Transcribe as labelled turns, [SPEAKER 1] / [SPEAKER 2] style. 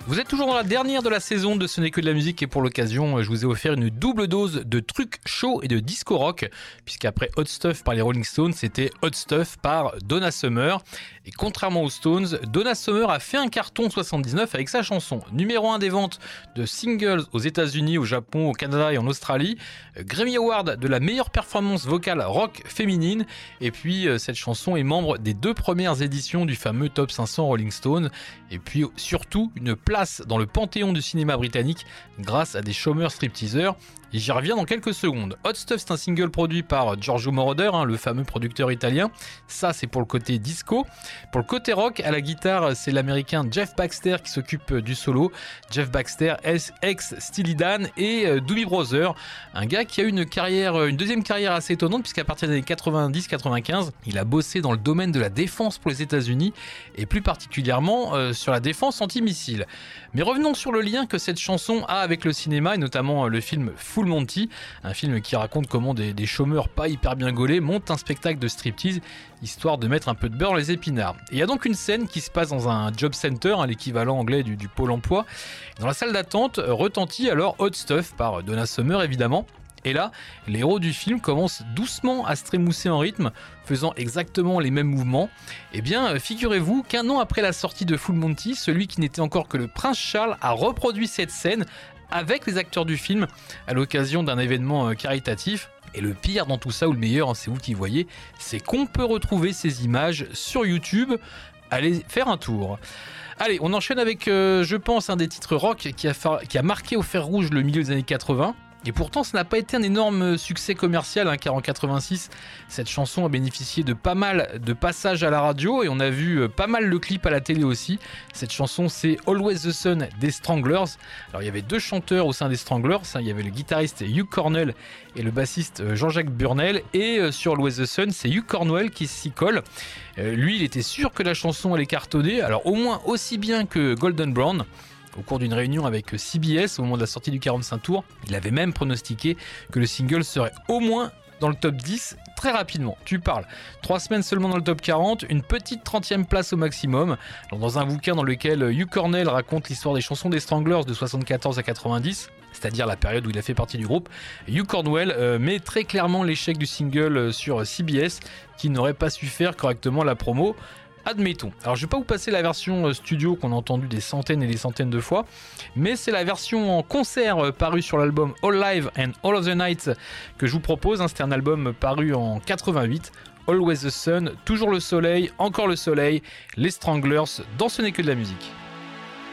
[SPEAKER 1] Vous êtes toujours dans la dernière de la saison de Ce n'est que de la musique et pour l'occasion, je vous ai offert une double dose de trucs chauds et de disco rock, puisqu'après Hot Stuff par les Rolling Stones, c'était Hot Stuff par Donna Summer. Et contrairement aux Stones, Donna Summer a fait un carton en 79 avec sa chanson numéro 1 des ventes de singles aux États-Unis, au Japon, au Canada et en Australie, Grammy Award de la meilleure performance vocale rock féminine, et puis cette chanson est membre des 2 premières éditions du fameux Top 500 Rolling Stones, et puis surtout une place dans le panthéon du cinéma britannique grâce à des chômeurs stripteaseurs. Et j'y reviens dans quelques secondes. Hot Stuff, c'est un single produit par Giorgio Moroder, le fameux producteur italien. Ça, c'est pour le côté disco. Pour le côté rock, à la guitare, c'est l'américain Jeff Baxter qui s'occupe du solo. Jeff Baxter, ex Steely Dan et Doobie Brothers. Un gars qui a eu une deuxième carrière assez étonnante, puisqu'à partir des années 90-95, il a bossé dans le domaine de la défense pour les États-Unis et plus particulièrement sur la défense antimissile. Mais revenons sur le lien que cette chanson a avec le cinéma et notamment le film Full Monty, un film qui raconte comment des chômeurs pas hyper bien gaulés montent un spectacle de striptease histoire de mettre un peu de beurre dans les épinards. Et il y a donc une scène qui se passe dans un job center, l'équivalent anglais du pôle emploi. Dans la salle d'attente retentit alors Hot Stuff par Donna Summer évidemment. Et là, les héros du film commencent doucement à se trémousser en rythme, faisant exactement les mêmes mouvements. Eh bien, figurez-vous qu'un an après la sortie de Full Monty, celui qui n'était encore que le prince Charles a reproduit cette scène avec les acteurs du film à l'occasion d'un événement caritatif. Et le pire dans tout ça, ou le meilleur, c'est vous qui voyez, c'est qu'on peut retrouver ces images sur YouTube. Allez faire un tour. Allez, on enchaîne avec, je pense, un des titres rock qui a marqué au fer rouge le milieu des années 80. Et pourtant, ça n'a pas été un énorme succès commercial, car en 86, cette chanson a bénéficié de pas mal de passages à la radio et on a vu pas mal le clip à la télé aussi. Cette chanson, c'est Always the Sun des Stranglers. Alors, il y avait 2 chanteurs au sein des Stranglers, il y avait le guitariste Hugh Cornell et le bassiste Jean-Jacques Burnel. Et sur Always the Sun, c'est Hugh Cornwell qui s'y colle. Lui, il était sûr que la chanson allait cartonner, alors au moins aussi bien que Golden Brown. Au cours d'une réunion avec CBS au moment de la sortie du 45 tours, il avait même pronostiqué que le single serait au moins dans le top 10 très rapidement. Tu parles. 3 semaines seulement dans le top 40, une petite 30e place au maximum. Alors, dans un bouquin dans lequel Hugh Cornell raconte l'histoire des chansons des Stranglers de 74 à 90, c'est-à-dire la période où il a fait partie du groupe, Hugh Cornwell met très clairement l'échec du single sur CBS qui n'aurait pas su faire correctement la promo. Admettons. Alors je vais pas vous passer la version studio qu'on a entendue des centaines et des centaines de fois, mais c'est la version en concert parue sur l'album All Live and All of the Night que je vous propose. C'était un album paru en 88. Always the Sun, toujours le soleil, encore le soleil, les Stranglers, dans Ce n'est que de la musique.